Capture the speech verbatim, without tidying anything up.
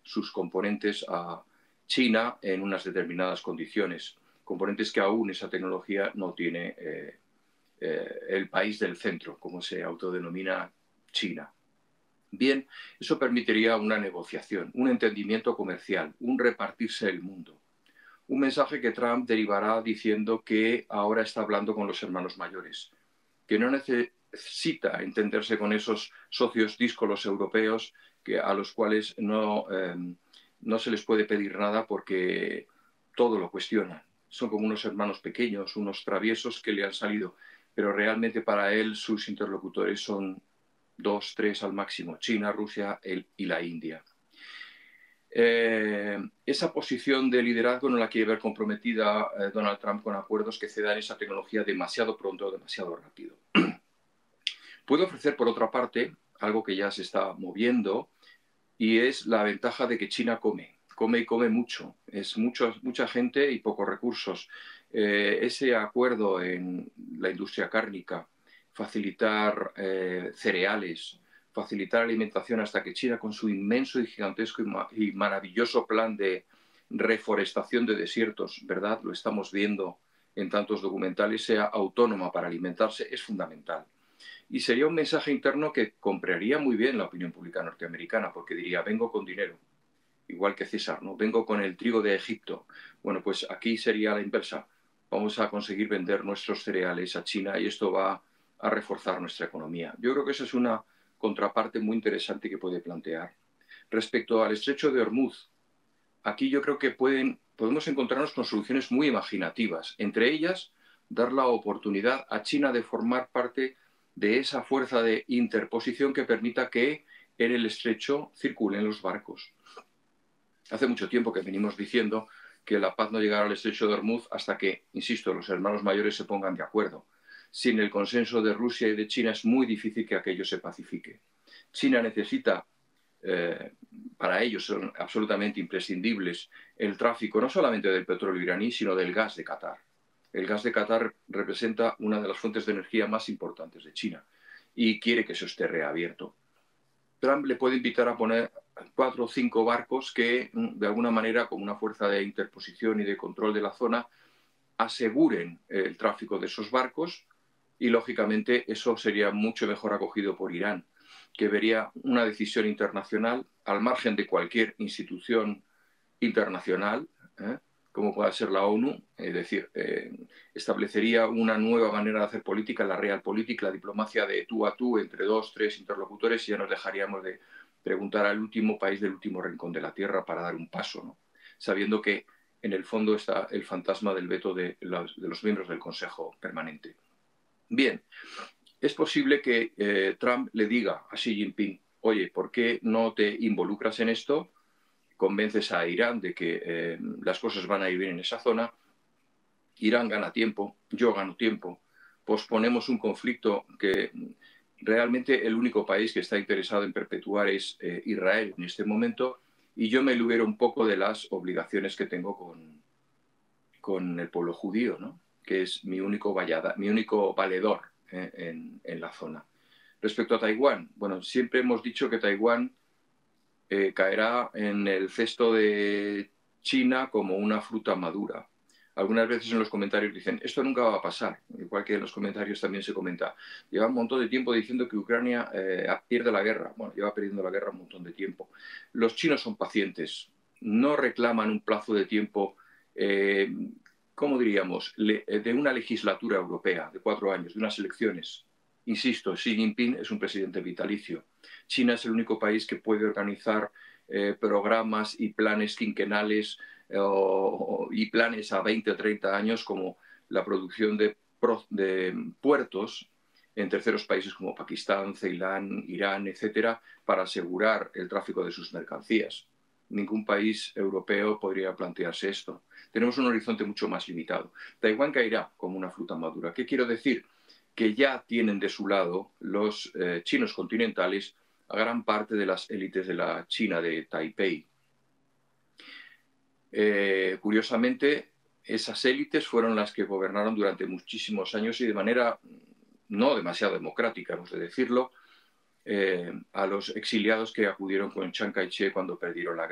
sus componentes a China en unas determinadas condiciones, componentes que aún esa tecnología no tiene eh, eh, el país del centro, como se autodenomina China. Bien, eso permitiría una negociación, un entendimiento comercial, un repartirse el mundo. Un mensaje que Trump derivará diciendo que ahora está hablando con los hermanos mayores, que no necesita entenderse con esos socios díscolos europeos que, a los cuales no, eh, no se les puede pedir nada porque todo lo cuestionan. Son como unos hermanos pequeños, unos traviesos que le han salido, pero realmente para él sus interlocutores son dos, tres al máximo, China, Rusia él y la India. Eh, esa posición de liderazgo no la quiere ver comprometida eh, Donald Trump con acuerdos que cedan esa tecnología demasiado pronto o demasiado rápido. Puede ofrecer, por otra parte, algo que ya se está moviendo, y es la ventaja de que China come, come y come mucho. Es mucho, mucha gente y pocos recursos. Eh, ese acuerdo en la industria cárnica, facilitar eh, cereales, facilitar alimentación hasta que China, con su inmenso y gigantesco y, ma y maravilloso plan de reforestación de desiertos, ¿verdad? Lo estamos viendo en tantos documentales, sea autónoma para alimentarse, es fundamental. Y sería un mensaje interno que compraría muy bien la opinión pública norteamericana, porque diría, vengo con dinero, igual que César, ¿no? Vengo con el trigo de Egipto. Bueno, pues aquí sería la inversa. Vamos a conseguir vender nuestros cereales a China y esto va a reforzar nuestra economía. Yo creo que esa es una contraparte muy interesante que puede plantear. Respecto al estrecho de Hormuz, aquí yo creo que pueden, podemos encontrarnos con soluciones muy imaginativas. Entre ellas, dar la oportunidad a China de formar parte de esa fuerza de interposición que permita que en el estrecho circulen los barcos. Hace mucho tiempo que venimos diciendo que la paz no llegará al estrecho de Hormuz hasta que, insisto, los hermanos mayores se pongan de acuerdo. Sin el consenso de Rusia y de China es muy difícil que aquello se pacifique. China necesita, eh, para ellos son absolutamente imprescindibles, el tráfico no solamente del petróleo iraní, sino del gas de Qatar. El gas de Qatar representa una de las fuentes de energía más importantes de China y quiere que eso esté reabierto. Trump le puede invitar a poner cuatro o cinco barcos que, de alguna manera, como una fuerza de interposición y de control de la zona, aseguren el tráfico de esos barcos y, lógicamente, eso sería mucho mejor acogido por Irán, que vería una decisión internacional al margen de cualquier institución internacional, ¿eh? como pueda ser la ONU, es decir, eh, establecería una nueva manera de hacer política, la realpolitik, la diplomacia de tú a tú entre dos, tres interlocutores, y ya nos dejaríamos de preguntar al último país del último rincón de la Tierra para dar un paso, ¿no? Sabiendo que en el fondo está el fantasma del veto de los, de los miembros del Consejo Permanente. Bien, es posible que eh, Trump le diga a Xi Jinping, oye, ¿por qué no te involucras en esto? Convences a Irán de que eh, las cosas van a ir bien en esa zona, Irán gana tiempo, yo gano tiempo, posponemos un conflicto que realmente el único país que está interesado en perpetuar es eh, Israel en este momento, y yo me libero un poco de las obligaciones que tengo con, con el pueblo judío, ¿no? Que es mi único, vallada, mi único valedor eh, en, en la zona. Respecto a Taiwán, bueno, siempre hemos dicho que Taiwán Eh, caerá en el cesto de China como una fruta madura. Algunas veces en los comentarios dicen, esto nunca va a pasar, igual que en los comentarios también se comenta, lleva un montón de tiempo diciendo que Ucrania eh, pierde la guerra. Bueno, lleva perdiendo la guerra un montón de tiempo. Los chinos son pacientes, no reclaman un plazo de tiempo, eh, ¿cómo diríamos?, Le, de una legislatura europea de cuatro años, de unas elecciones. Insisto, Xi Jinping es un presidente vitalicio. China es el único país que puede organizar eh, programas y planes quinquenales eh, o, y planes a veinte o treinta años, como la producción de, de puertos en terceros países como Pakistán, Ceilán, Irán, etcétera, para asegurar el tráfico de sus mercancías. Ningún país europeo podría plantearse esto. Tenemos un horizonte mucho más limitado. Taiwán caerá como una fruta madura. ¿Qué quiero decir? Que ya tienen de su lado los eh, chinos continentales a gran parte de las élites de la China de Taipei. Eh, curiosamente, esas élites fueron las que gobernaron durante muchísimos años y de manera no demasiado democrática, hemos de decirlo, eh, a los exiliados que acudieron con Chiang Kai-shek cuando perdieron la guerra.